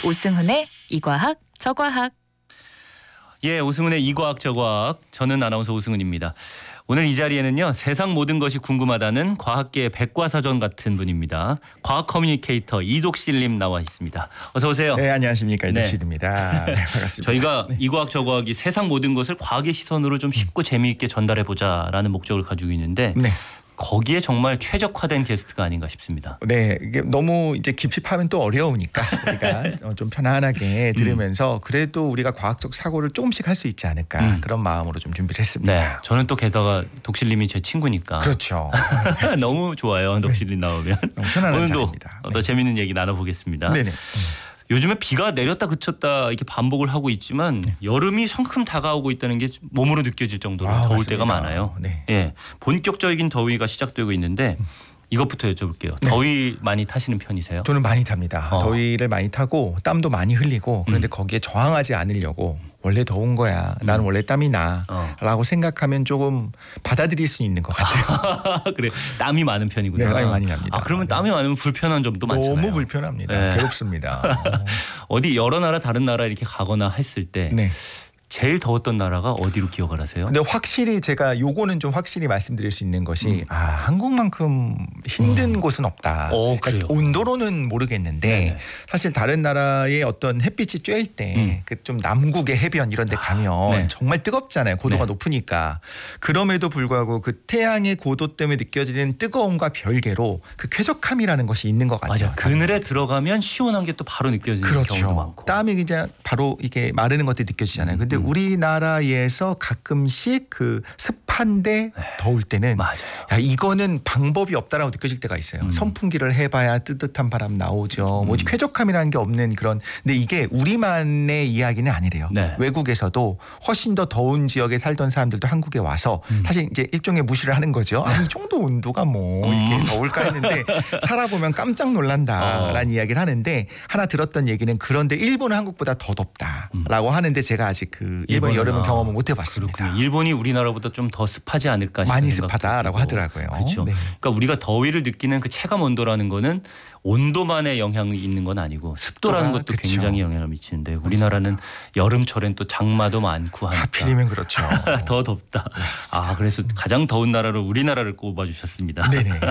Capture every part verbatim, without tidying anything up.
오승훈의 이과학 저과학. 예, 오승훈의 이과학 저과학. 저는 아나운서 오승훈입니다. 오늘 이 자리에는요, 세상 모든 것이 궁금하다는 과학계의 백과사전 같은 분입니다. 과학 커뮤니케이터 이독실님 나와 있습니다. 어서 오세요. 네, 안녕하십니까. 이독실입니다. 네. 네, 반갑습니다. 저희가 네. 이과학 저과학이 세상 모든 것을 과학의 시선으로 좀 쉽고 재미있게 전달해보자라는 목적을 가지고 있는데 네. 거기에 정말 최적화된 게스트가 아닌가 싶습니다. 네, 이게 너무 이제 깊이 파면 또 어려우니까 우리가 좀 편안하게 들으면서 그래도 우리가 과학적 사고를 조금씩 할 수 있지 않을까 음. 그런 마음으로 좀 준비를 했습니다. 네, 저는 또 게다가 독실님이 제 친구니까 그렇죠. 너무 좋아요. 독실님 나오면. 너무 편안한 오늘도 자리입니다. 더 네. 재밌는 얘기 나눠보겠습니다. 네네. 요즘에 비가 내렸다 그쳤다 이렇게 반복을 하고 있지만 네. 여름이 성큼 다가오고 있다는 게 몸으로 느껴질 정도로 아, 더울 맞습니다. 때가 많아요. 네. 예, 본격적인 더위가 시작되고 있는데 이것부터 여쭤볼게요. 네. 더위 많이 타시는 편이세요? 저는 많이 탑니다. 어. 더위를 많이 타고 땀도 많이 흘리고 그런데 음. 거기에 저항하지 않으려고 원래 더운 거야. 나는 음. 원래 땀이 나. 어. 라고 생각하면 조금 받아들일 수 있는 것 같아요. 그래, 땀이 많은 편이구나. 네, 땀이 많이 납니다. 아, 그러면 네. 땀이 많으면 불편한 점도 많잖아요. 너무 불편합니다. 네. 괴롭습니다. 어. 어디 여러 나라 다른 나라 이렇게 가거나 했을 때 네. 제일 더웠던 나라가 어디로 기억을 하세요? 근데 확실히 제가 요거는 좀 확실히 말씀드릴 수 있는 것이 음. 아 한국만큼 힘든 음. 곳은 없다. 어, 그래요? 온도로는 모르겠는데 네네. 사실 다른 나라의 어떤 햇빛이 쬐일 때 그 좀 남국의 해변 이런 데 가면 네. 정말 뜨겁잖아요. 고도가 네. 높으니까. 그럼에도 불구하고 그 태양의 고도 때문에 느껴지는 뜨거움과 별개로 그 쾌적함이라는 것이 있는 것 같아요. 맞아. 그늘에 들어가면 시원한 게 또 바로 느껴지는 경우도 그렇죠. 많고. 땀이 그냥 바로 이게 마르는 것들이 느껴지잖아요. 근데 음. 우리나라에서 가끔씩 그 습한데 더울 때는 맞아요. 야 이거는 방법이 없다라고 느껴질 때가 있어요. 음. 선풍기를 해봐야 뜨뜻한 바람 나오죠. 음. 뭐지 쾌적함이라는 게 없는 그런. 근데 이게 우리만의 이야기는 아니래요. 네. 외국에서도 훨씬 더 더운 지역에 살던 사람들도 한국에 와서 음. 사실 이제 일종의 무시를 하는 거죠. 아, 이 정도 온도가 뭐 이렇게 음. 더울까 했는데 살아보면 깜짝 놀란다라는 어. 이야기를 하는데 하나 들었던 얘기는 그런데 일본은 한국보다 더 덥다라고 음. 하는데 제가 아직 그 일본 여름은 아, 경험을 못 해봤습니다. 그렇군요. 일본이 우리나라보다 좀 더 습하지 않을까 싶은 많이 생각도 습하다라고 들고. 하더라고요. 그렇죠. 네. 그러니까 우리가 더위를 느끼는 그 체감 온도라는 거는 온도만의 영향이 있는 건 아니고 습도라는 습도가, 것도 그쵸. 굉장히 영향을 미치는데 우리나라는 여름철엔 또 장마도 많고 하니까 하필이면 그렇죠. 더 덥다. 아, 그래서 가장 더운 나라로 우리나라를 꼽아주셨습니다. 네네.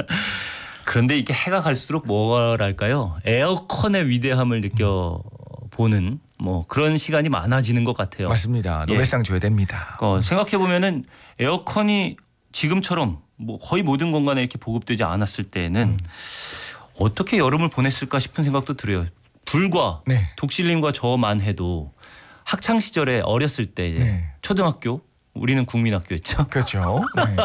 그런데 이게 해가 갈수록 뭐랄까요? 에어컨의 위대함을 느껴보는 뭐 그런 시간이 많아지는 것 같아요. 맞습니다. 예. 노벨상 줘야 됩니다. 어, 생각해 보면은 에어컨이 지금처럼 뭐 거의 모든 공간에 이렇게 보급되지 않았을 때에는 음. 어떻게 여름을 보냈을까 싶은 생각도 들어요. 불과 네. 독실님과 저만 해도 학창 시절에 어렸을 때 네. 초등학교 우리는 국민학교였죠. 그렇죠. 네.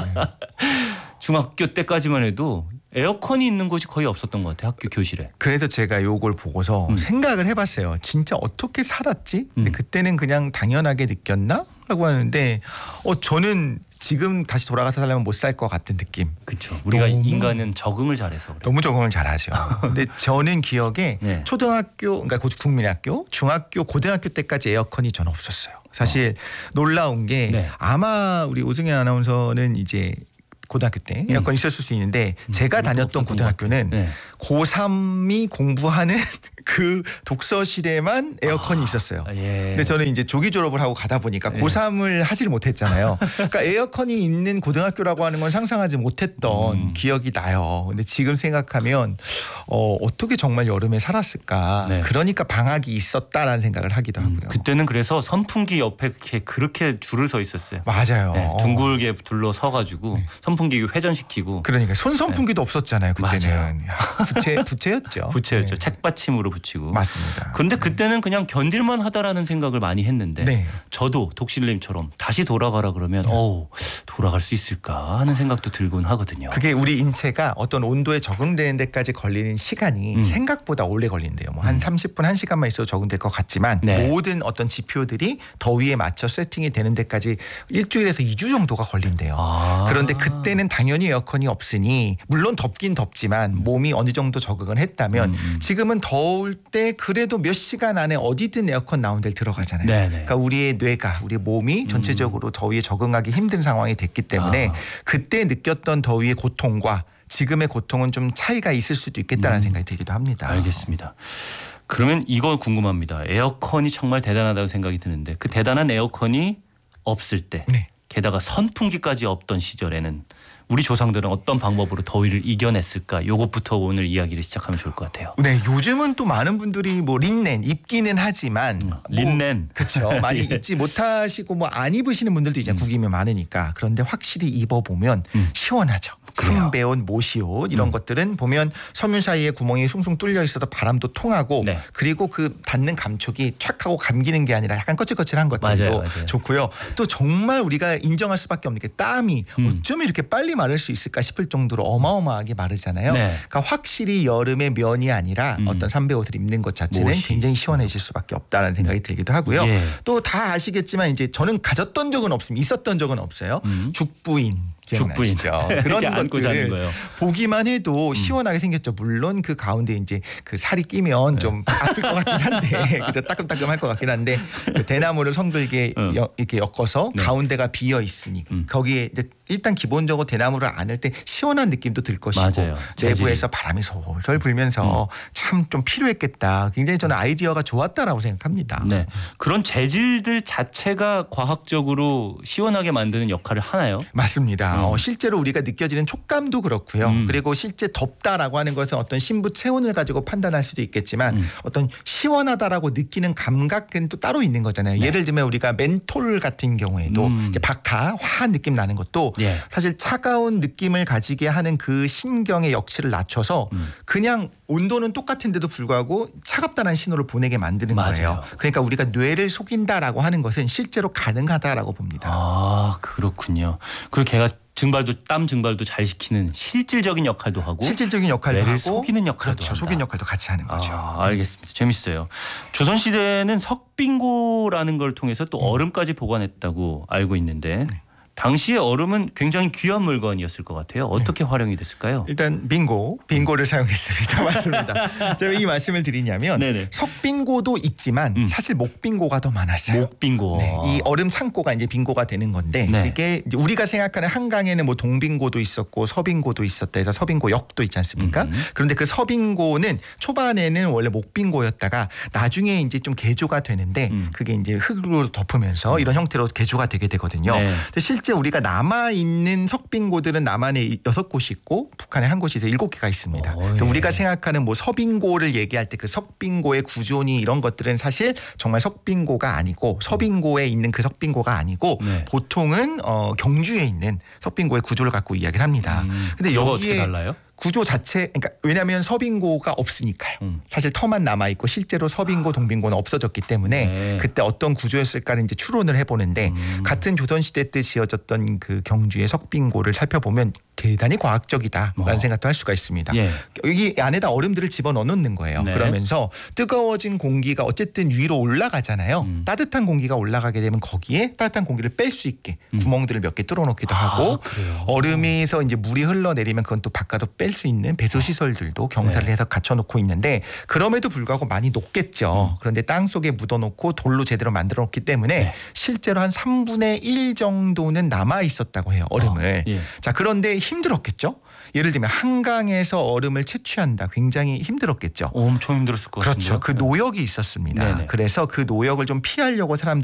중학교 때까지만 해도 에어컨이 있는 곳이 거의 없었던 것 같아요. 학교 교실에. 그래서 제가 요걸 보고서 음. 생각을 해봤어요. 진짜 어떻게 살았지? 근데 음. 그때는 그냥 당연하게 느꼈나? 라고 하는데 어 저는 지금 다시 돌아가서 살려면 못 살 것 같은 느낌. 그렇죠. 우리가 너무- 인간은 적응을 잘해서 그래요. 너무 적응을 잘하죠. 근데 저는 기억에 네. 초등학교, 그러니까 국민학교, 중학교, 고등학교 때까지 에어컨이 저는 없었어요. 사실 놀라운 게 네. 아마 우리 오승현 아나운서는 이제 고등학교 때 에어컨 있었을 수 있는데 음, 제가 우리도 다녔던 없었던 고등학교는 네. 고삼이 공부하는 그 독서실에만 에어컨이 아, 있었어요. 예. 근데 저는 이제 조기 졸업을 하고 가다 보니까 네. 고삼을 하지를 못했잖아요. 그러니까 에어컨이 있는 고등학교라고 하는 건 상상하지 못했던 음. 기억이 나요. 근데 지금 생각하면 어, 어떻게 정말 여름에 살았을까. 네. 그러니까 방학이 있었다라는 생각을 하기도 음, 하고요. 그때는 그래서 선풍기 옆에 그렇게, 그렇게 줄을 서 있었어요. 맞아요. 네, 어. 둥글게 둘러서가지고 선풍기 회전시키고 그러니까 손선풍기도 없었잖아요. 그때는. 맞아요. 야, 부채, 부채였죠. 부채였죠. 네. 책받침으로 붙이고. 맞습니다. 근데 그때는 그냥 견딜만 하다라는 생각을 많이 했는데 네. 저도 독실님처럼 다시 돌아가라 그러면 어우 돌아갈 수 있을까 하는 생각도 들곤 하거든요. 그게 우리 인체가 어떤 온도에 적응되는 데까지 걸리는 시간이 음. 생각보다 오래 걸린대요. 뭐 한 음. 삼십 분, 한 시간만 있어도 적응될 것 같지만 네. 모든 어떤 지표들이 더위에 맞춰 세팅이 되는 데까지 일주일에서 이 주 정도가 걸린대요. 아. 그런데 그때는 당연히 에어컨이 없으니 물론 덥긴 덥지만 몸이 어느 정도 적응을 했다면 음. 지금은 더울 때 그래도 몇 시간 안에 어디든 에어컨 나온 데를 들어가잖아요. 네네. 그러니까 우리의 뇌가 우리 몸이 전체적으로 더위에 적응하기 힘든 상황이 됐기 때문에 아. 그때 느꼈던 더위의 고통과 지금의 고통은 좀 차이가 있을 수도 있겠다는 음. 생각이 들기도 합니다. 알겠습니다. 그러면 이거 궁금합니다. 에어컨이 정말 대단하다고 생각이 드는데 그 대단한 에어컨이 없을 때 네. 게다가 선풍기까지 없던 시절에는 우리 조상들은 어떤 방법으로 더위를 이겨냈을까? 요것부터 오늘 이야기를 시작하면 좋을 것 같아요. 네, 요즘은 또 많은 분들이 뭐 린넨 입기는 하지만 음, 뭐 린넨. 그렇죠. 많이 예. 입지 못하시고 뭐 안 입으시는 분들도 이제 국이면 많으니까. 그런데 확실히 입어 보면 음. 시원하죠. 그래요. 삼배옷, 모시옷 이런 음. 것들은 보면 섬유 사이에 구멍이 숭숭 뚫려 있어서 바람도 통하고 네. 그리고 그 닿는 감촉이 촥 하고 감기는 게 아니라 약간 거칠거칠한 것들도 맞아요, 맞아요. 좋고요. 또 정말 우리가 인정할 수밖에 없는 게 땀이 음. 어쩜 이렇게 빨리 마를 수 있을까 싶을 정도로 어마어마하게 마르잖아요. 네. 그러니까 확실히 여름의 면이 아니라 음. 어떤 삼배옷을 입는 것 자체는 모시. 굉장히 시원해질 수밖에 없다는 생각이 들기도 하고요. 예. 또 다 아시겠지만 이제 저는 가졌던 적은 없습니다. 있었던 적은 없어요. 음. 죽부인. 죽부인. 기억나시죠? 이렇게 그런 안고 자는 것들을 거예요. 보기만 해도 시원하게 생겼죠. 물론 그 가운데 이제 그 살이 끼면 좀 아플 것 같긴 한데 그저 따끔따끔할 것 같긴 한데 그 대나무를 성들게 음. 여- 이렇게 엮어서 네. 가운데가 비어 있으니 음. 거기에 이제 일단 기본적으로 대나무를 안을 때 시원한 느낌도 들 것이고 맞아요. 내부에서 바람이 솔솔 불면서 참 좀 필요했겠다. 굉장히 저는 아이디어가 좋았다라고 생각합니다. 네. 그런 재질들 자체가 과학적으로 시원하게 만드는 역할을 하나요? 맞습니다. 음. 어, 실제로 우리가 느껴지는 촉감도 그렇고요. 음. 그리고 실제 덥다라고 하는 것은 어떤 신부 체온을 가지고 판단할 수도 있겠지만 음. 어떤 시원하다라고 느끼는 감각은 또 따로 있는 거잖아요. 네. 예를 들면 우리가 멘톨 같은 경우에도 음. 이제 박하, 화한 느낌 나는 것도 예. 사실 차가운 느낌을 가지게 하는 그 신경의 역치를 낮춰서 음. 그냥 온도는 똑같은데도 불구하고 차갑다는 신호를 보내게 만드는 맞아요. 거예요. 그러니까 우리가 뇌를 속인다라고 하는 것은 실제로 가능하다라고 봅니다. 아 그렇군요. 그리고 걔가 증발도 땀 증발도 잘 시키는 실질적인 역할도 하고 실질적인 역할도 뇌를 하고 속이는 역할도 그렇죠. 한다. 속이는 역할도 같이 하는 거죠. 아, 알겠습니다. 재밌어요. 조선 시대에는 석빙고라는 걸 통해서 또 얼음까지 보관했다고 알고 있는데 당시의 얼음은 굉장히 귀한 물건이었을 것 같아요. 어떻게 활용이 됐을까요? 일단 빙고, 빙고를 사용했습니다. 맞습니다. 제가 이 말씀을 드리냐면 네네. 석빙고도 있지만 음. 사실 목빙고가 더 많았어요. 목빙고. 네, 이 얼음 창고가 이제 빙고가 되는 건데 네. 이게 이제 우리가 생각하는 한강에는 뭐 동빙고도 있었고 서빙고도 있었다 해서 서빙고역도 있지 않습니까? 음. 그런데 그 서빙고는 초반에는 원래 목빙고였다가 나중에 이제 좀 개조가 되는데 음. 그게 이제 흙으로 덮으면서 이런 형태로 개조가 되게 되거든요. 네. 근데 실제 우리가 남아 있는 석빙고들은 남한에 여섯 곳이 있고 북한에 한 곳이 이제 일곱 개가 있습니다. 어, 그래서 예. 우리가 생각하는 뭐 서빙고를 얘기할 때 그 석빙고의 구조니 이런 것들은 사실 정말 석빙고가 아니고 서빙고에 있는 그 석빙고가 아니고 네. 보통은 어, 경주에 있는 석빙고의 구조를 갖고 이야기를 합니다. 음, 근데 이거가 어떻게 여기에 달라요? 구조 자체 그러니까 왜냐하면 서빙고가 없으니까요. 음. 사실 터만 남아 있고 실제로 서빙고 동빙고는 없어졌기 때문에 네. 그때 어떤 구조였을까를 이제 추론을 해보는데 음. 같은 조선 시대 때 지어졌던 그 경주의 석빙고를 살펴보면 대단히 과학적이다라는 어. 생각도 할 수가 있습니다. 예. 여기 안에다 얼음들을 집어넣어 놓는 거예요. 네. 그러면서 뜨거워진 공기가 어쨌든 위로 올라가잖아요. 음. 따뜻한 공기가 올라가게 되면 거기에 따뜻한 공기를 뺄 수 있게 구멍들을 몇 개 뚫어 놓기도 하고 음. 그래요? 얼음에서 이제 물이 흘러내리면 그건 또 바깥으로 뺄 수 있는 배수 시설들도 경사를 네. 해서 갖춰 놓고 있는데 그럼에도 불구하고 많이 녹겠죠. 그런데 땅 속에 묻어 놓고 돌로 제대로 만들어 놓기 때문에 네. 실제로 한 삼분의 일 정도는 남아 있었다고 해요. 얼음을. 아, 예. 자, 그런데 힘들었겠죠? 예를 들면 한강에서 얼음을 채취한다. 굉장히 힘들었겠죠. 엄청 힘들었을 것 그렇죠. 같은데요. 그 노역이 있었습니다. 네네. 그래서 그 노역을 좀 피하려고 사람들이